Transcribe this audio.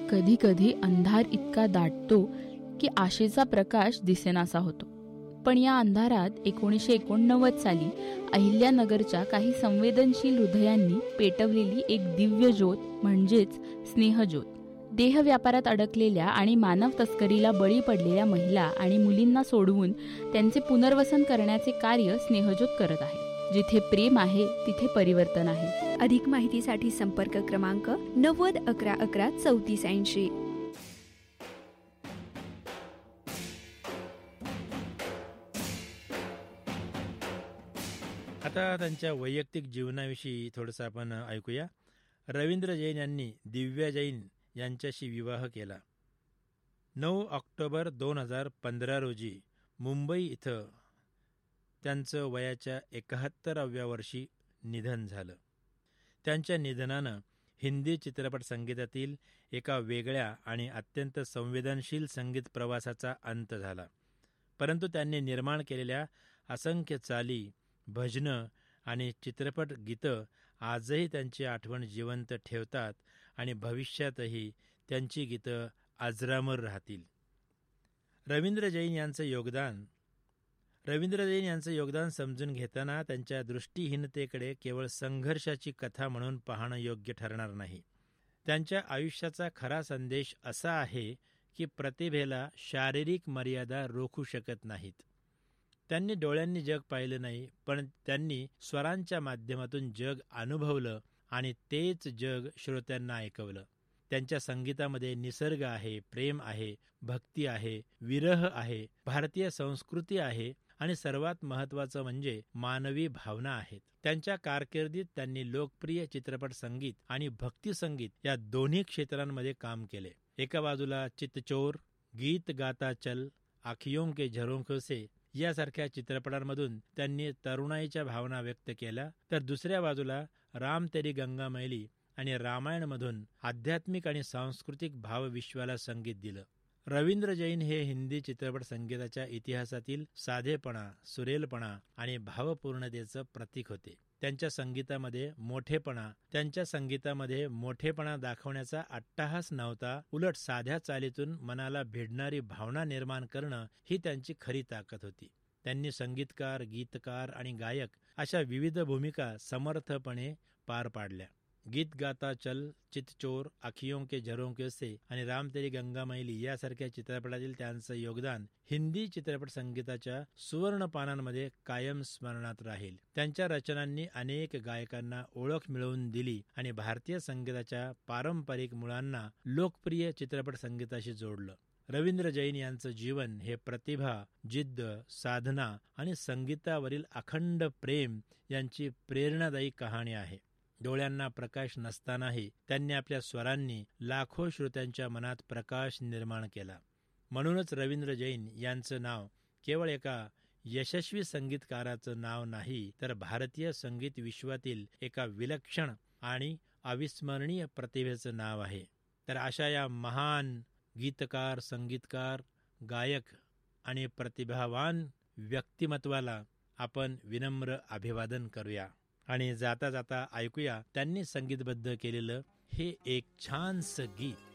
कधी कधी अंधार इतका दाटतो की आशेचा प्रकाश दिसेनासा होतो. पण या अंधारात 1989 साली अहिल्यानगरच्या काही संवेदनशील हृदयांनी पेटवलेली एक दिव्य ज्योत म्हणजेच स्नेहज्योत. देह व्यापारात अडकलेल्या आणि मानव तस्करीला बळी पडलेल्या महिला आणि मुलींना सोडवून त्यांचे पुनर्वसन करण्याचे कार्य स्नेहज्योत करत आहे. जिथे प्रेम आहे तिथे परिवर्तन आहे. अधिक माहितीसाठी संपर्क क्रमांक 90 11 11 34 80. आता त्यांच्या वैयक्तिक जीवनाविषयी थोडंसं आपण ऐकूया. रवींद्र जैन यांनी दिव्या जैन यांच्याशी विवाह केला. 9 ऑक्टोबर 2015 रोजी मुंबई इथं त्यांचं वयाच्या 71व्या वर्षी निधन झालं. त्यांच्या निधनानं हिंदी चित्रपट संगीतातील एका वेगळ्या आणि अत्यंत संवेदनशील संगीत प्रवासाचा अंत झाला. परंतु त्यांनी निर्माण केलेल्या असंख्य चाली, भजनं आणि चित्रपट गीतं आजही त्यांची आठवण जिवंत ठेवतात आणि भविष्यातही त्यांची गीतं अजरामर राहतील. रवींद्र जैन यांचं योगदान समजून घेताना त्यांच्या दृष्टीहीनतेकडे केवळ संघर्षाची कथा म्हणून पाहणं योग्य ठरणार नाही. त्यांच्या आयुष्याचा खरा संदेश असा आहे की प्रतिभेला शारीरिक मर्यादा रोखू शकत नाहीत. त्यांनी डोळ्यांनी जग पाहिलं नाही, पण त्यांनी स्वरांच्या माध्यमातून जग अनुभवलं आणि तेच जग श्रोत्यांना ऐकवलं. त्यांच्या संगीतामध्ये निसर्ग आहे, प्रेम आहे, भक्ती आहे, विरह आहे, भारतीय संस्कृती आहे आणि सर्वात महत्त्वाचं म्हणजे मानवी भावना आहेत. त्यांच्या कारकिर्दीत त्यांनी लोकप्रिय चित्रपट संगीत आणि भक्ती संगीत या दोन्ही क्षेत्रांमध्ये काम केले. एका बाजूला चितचोर, गीत गाता चल, आँखियों के झरोखे से यासारख्या चित्रपटांमधून त्यांनी तरुणाईच्या भावना व्यक्त केल्या, तर दुसऱ्या बाजूला राम तेरी गंगा मैली आणि रामायणमधून आध्यात्मिक आणि सांस्कृतिक भावविश्वाला संगीत दिलं. रवींद्र जैन हे हिंदी चित्रपट संगीताच्या इतिहासातील साधेपणा, सुरेलपणा आणि भावपूर्णतेचं प्रतीक होते. त्यांच्या संगीतामध्ये मोठेपणा दाखवण्याचा अट्टाहास नव्हता, उलट साध्या चालीतून मनाला भिडणारी भावना निर्माण करणं ही त्यांची खरी ताकद होती. त्यांनी संगीतकार, गीतकार आणि गायक अशा विविध भूमिका समर्थपणे पार पाडल्या. गीत गाता चल, चितचोर, आँखियों के झरोखे से आणि राम तेरी गंगा मैली यासारख्या चित्रपटातील त्यांचं योगदान हिंदी चित्रपट संगीताच्या सुवर्ण पानांमध्ये कायम स्मरणात राहील. त्यांच्या रचनांनी अनेक गायकांना ओळख मिळवून दिली आणि भारतीय संगीताच्या पारंपरिक मुळांना लोकप्रिय चित्रपट संगीताशी जोडलं. रवींद्र जैन यांचं जीवन हे प्रतिभा, जिद्द, साधना आणि संगीतावरील अखंड प्रेम यांची प्रेरणादायी कहाणी आहे. डोळ्यांना प्रकाश नसतानाही त्यांनी आपल्या स्वरांनी लाखो श्रोत्यांच्या मनात प्रकाश निर्माण केला. म्हणूनच रवींद्र जैन यांचं नाव केवळ एका यशस्वी संगीतकाराचं नाव नाही, तर भारतीय संगीत विश्वातील एका विलक्षण आणि अविस्मरणीय प्रतिभेचं नाव आहे. तर अशा या महान गीतकार, संगीतकार, गायक आणि प्रतिभावान व्यक्तिमत्वाला आपण विनम्र अभिवादन करूया आणि जाता जाता ऐकूया त्यांनी संगीतबद्ध केलेलं हे एक छानसं गीत.